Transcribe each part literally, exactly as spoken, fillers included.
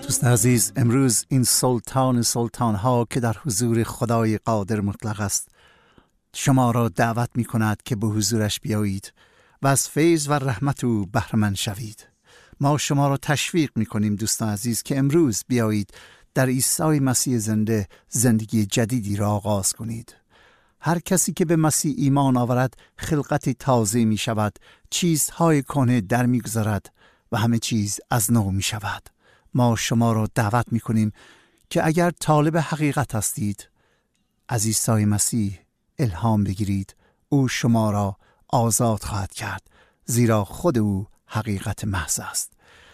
دوست عزیز، امروز این سلطان سلطان ها که در حضور خدای قادر مطلق است شما را دعوت می کند که به حضورش بیایید و از فیض و رحمت او بهره مند شوید. ما شما را تشویق می کنیم دوستان عزیز که امروز بیایید در عیسی مسیح زنده زندگی جدیدی را آغاز کنید. هر کسی که به مسیح ایمان آورد خلقت تازه می شود، چیزهای کهنه در می گذرد و همه چیز از نو می شود. ما شما را دعوت می کنیم که اگر طالب حقیقت هستید از عیسی مسیح الهام بگیرید. او شما را آزاد خواهد کرد، زیرا خود او حقیقت محض است.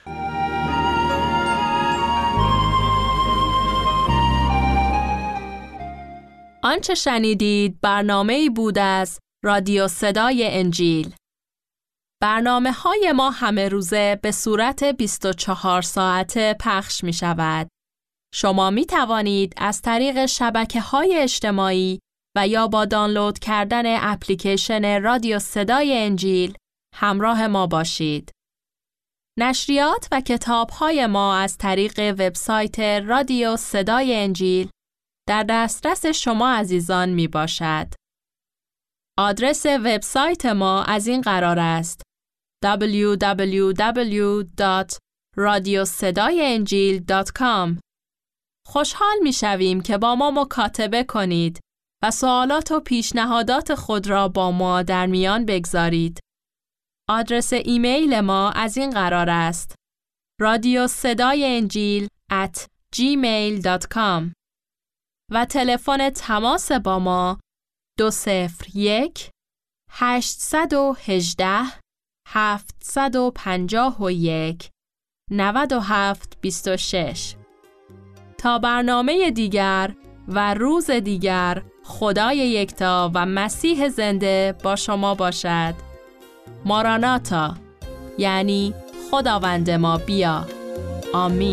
آنچه شنیدید برنامه‌ای بود از رادیو صدای انجیل. برنامه های ما همه روزه به صورت بیست و چهار ساعته پخش می شود. شما می توانید از طریق شبکه های اجتماعی و یا با دانلود کردن اپلیکیشن رادیو صدای انجیل همراه ما باشید. نشریات و کتاب های ما از طریق وبسایت رادیو صدای انجیل در دسترس شما عزیزان می باشد. آدرس وبسایت ما از این قرار است: دبلیو دبلیو دبلیو دات رادیو صدای انجیل دات کام. خوشحال می شویم که با ما مکاتبه کنید و سوالات و پیشنهادات خود را با ما در میان بگذارید. آدرس ایمیل ما از این قرار است: رادیو صدای انجیل ات جیمیل دات کام و تلفن تماس با ما دو صفر یک هشت یک هشت هفت پنج یک نه هفت دو شش. تا برنامه دیگر و روز دیگر، خدای یکتا و مسیح زنده با شما باشد. ماراناتا، یعنی خداوند ما بیا. آمین.